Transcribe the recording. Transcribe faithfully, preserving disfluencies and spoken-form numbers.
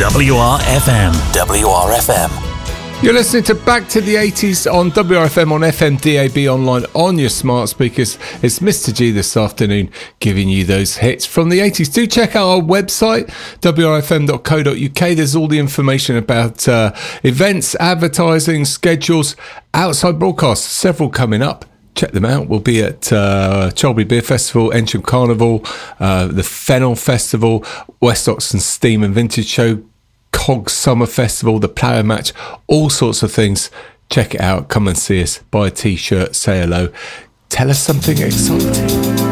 W R F M. W R F M. You're listening to Back to the eighties on W R F M, on F M, D A B, online, on your smart speakers. It's Mister G this afternoon giving you those hits from the eighties. Do check out our website, w r f m dot co dot u k. There's all the information about uh, events, advertising, schedules, outside broadcasts, several coming up. Check them out. We'll be at uh, Cholby Beer Festival, Ensham Carnival, uh, the Fennel Festival, West Oxton Steam and Vintage Show, Cogs Summer Festival, the Plough Match, all sorts of things. Check it out. Come and see us. Buy a t-shirt. Say hello. Tell us something exciting.